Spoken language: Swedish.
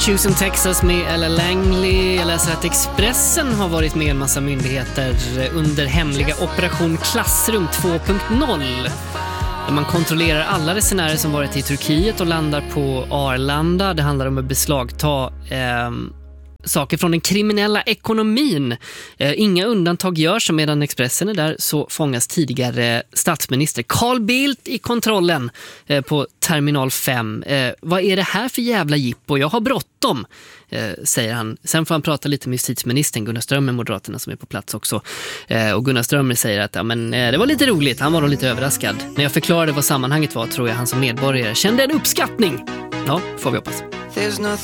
Massachusetts and Texas med Ella Langley. Jag läser att Expressen har varit med en massa myndigheter under hemliga Operation Klassrum 2.0. Där man kontrollerar alla resenärer som varit i Turkiet och landar på Arlanda. Det handlar om att beslagta saker från den kriminella ekonomin. Inga undantag görs, och medan Expressen är där så fångas tidigare statsminister Carl Bildt i kontrollen på Terminal 5. Vad är det här för jävla jippo? Jag har bråttom, säger han. Sen får han prata lite med justitieministern Gunnar Strömmer, Moderaterna, som är på plats också. Och Gunnar Strömmer säger att det var lite roligt. Han var då lite överraskad. När jag förklarade vad sammanhanget var tror jag han som medborgare kände en uppskattning. Ja, får vi hoppas. There's nothing